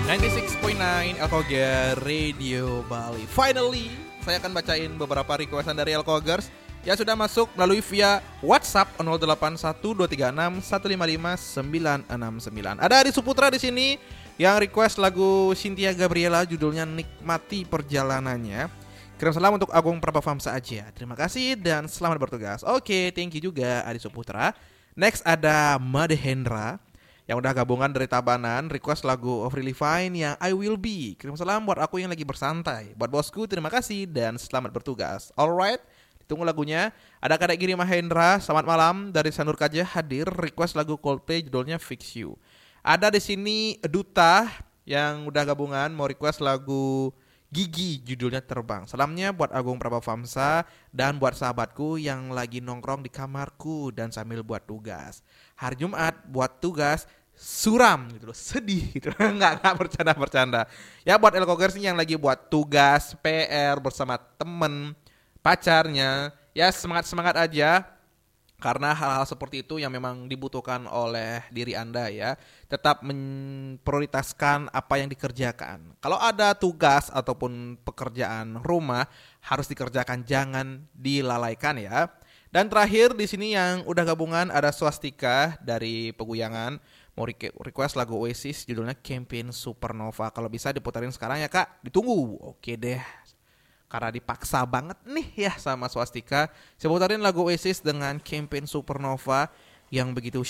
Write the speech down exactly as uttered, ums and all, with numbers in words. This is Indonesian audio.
sembilan puluh enam koma sembilan Alkoger Radio Bali. Finally, saya akan bacain beberapa requestan dari Alkogers yang sudah masuk melalui via WhatsApp nol delapan satu dua tiga enam satu lima lima sembilan enam sembilan. Ada Ari Suputra di sini yang request lagu Cynthia Gabriela judulnya Nikmati Perjalanannya. Kirim salam untuk Agung Prabhavamsa aja. Terima kasih dan selamat bertugas. Oke, thank you juga Ari Suputra. Next ada Made Hendra yang udah gabungan dari Tabanan, request lagu of Really Fine yang I Will Be. Kirim salam buat aku yang lagi bersantai. Buat bosku terima kasih dan selamat bertugas. Alright, ditunggu lagunya. Ada Kadek Giri Mahendra, selamat malam dari Sanur Kaja hadir, request lagu Coldplay judulnya Fix You. Ada di sini Duta yang udah gabungan mau request lagu Gigi judulnya Terbang. Salamnya buat Agung Prabhavamsa dan buat sahabatku yang lagi nongkrong di kamarku dan sambil buat tugas. Hari Jumat buat tugas suram gitu loh, sedih gitu. Enggak, enggak bercanda-bercanda. Ya buat Elkogers yang lagi buat tugas, P R bersama temen, pacarnya, ya semangat-semangat aja. Karena hal-hal seperti itu yang memang dibutuhkan oleh diri Anda ya. Tetap memprioritaskan apa yang dikerjakan. Kalau ada tugas ataupun pekerjaan rumah harus dikerjakan, jangan dilalaikan ya. Dan terakhir di sini yang udah gabungan ada Swastika dari Peguyangan mau request lagu Oasis judulnya Campaign Supernova. Kalau bisa diputarin sekarang ya Kak, ditunggu. Oke deh. Karena dipaksa banget nih ya sama Swastika. Saya putarin lagu Oasis dengan Campaign Supernova yang begitu